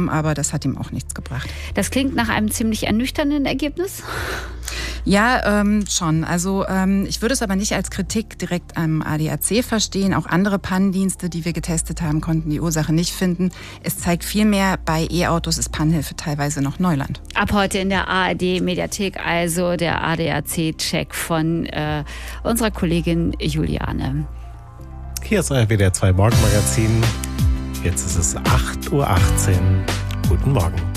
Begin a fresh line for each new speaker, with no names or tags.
bekommen, aber das hat ihm auch nichts gebracht.
Das klingt nach einem ziemlich ernüchternden Ergebnis.
Ja, schon. Also ich würde es aber nicht als Kritik direkt am ADAC verstehen. Auch andere Pannendienste, die wir getestet haben, konnten die Ursache nicht finden. Es zeigt vielmehr, bei E-Autos ist Pannenhilfe teilweise noch Neuland.
Ab heute in der ARD-Mediathek also der ADAC-Check von unserer Kollegin Juliane.
Hier ist euer WDR 2 Morgenmagazin. Jetzt ist es 8:18 Uhr. Guten Morgen.